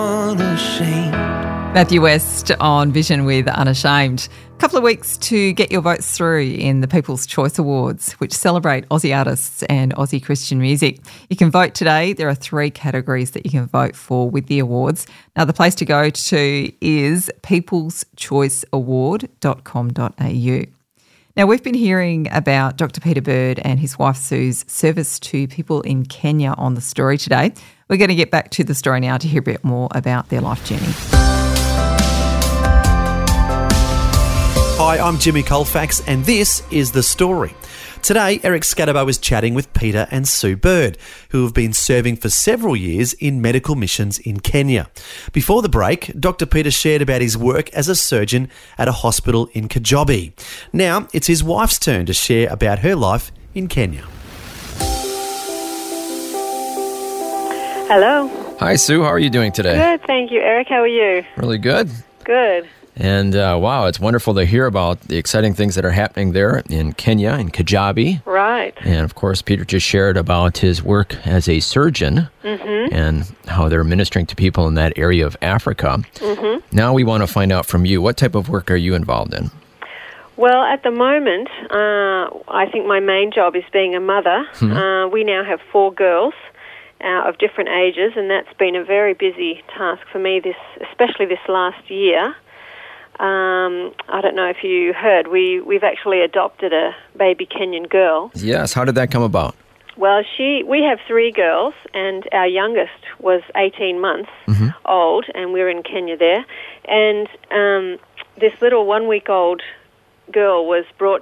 Unashamed. Matthew West on Vision with Unashamed. A couple of weeks to get your votes through in the People's Choice Awards, which celebrate Aussie artists and Aussie Christian music. You can vote today. There are 3 categories that you can vote for with the awards. Now, the place to go to is peopleschoiceaward.com.au. Now, we've been hearing about Dr. Peter Bird and his wife Sue's service to people in Kenya on The Story today. We're going to get back to the story now to hear a bit more about their life journey. Hi, I'm Jimmy Colfax and this is The Story. Today, Eric Scatterbo is chatting with Peter and Sue Bird, who have been serving for several years in medical missions in Kenya. Before the break, Dr. Peter shared about his work as a surgeon at a hospital in Kajobi. Now, it's his wife's turn to share about her life in Kenya. Hello. Hi, Sue. How are you doing today? Good, thank you. Eric, how are you? Really good. Good. And wow, it's wonderful to hear about the exciting things that are happening there in Kenya, in Kajabi. Right. And of course, Peter just shared about his work as a surgeon and how they're ministering to people in that area of Africa. Now we want to find out from you, what type of work are you involved in? Well, at the moment, I think my main job is being a mother. We now have 4 girls of different ages, and that's been a very busy task for me, especially this last year. I don't know if you heard, we've actually adopted a baby Kenyan girl. Yes, how did that come about? Well, we have 3 girls, and our youngest was 18 months old, and we're in Kenya there. And this little 1-week-old girl was brought